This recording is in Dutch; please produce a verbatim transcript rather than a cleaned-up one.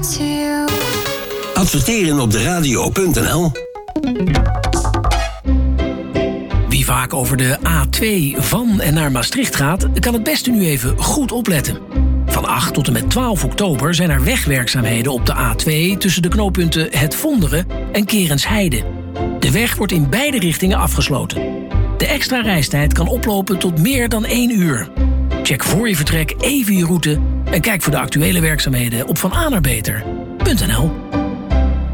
to you. Adverteren op de radio punt n l. Wie vaak over de A twee van en naar Maastricht gaat, kan het beste nu even goed opletten. Van acht tot en met twaalf oktober zijn er wegwerkzaamheden op de A twee tussen de knooppunten Het Vonderen en Kerensheide. De weg wordt in beide richtingen afgesloten. De extra reistijd kan oplopen tot meer dan één uur. Check voor je vertrek even je route en kijk voor de actuele werkzaamheden op van a naar beter punt n l.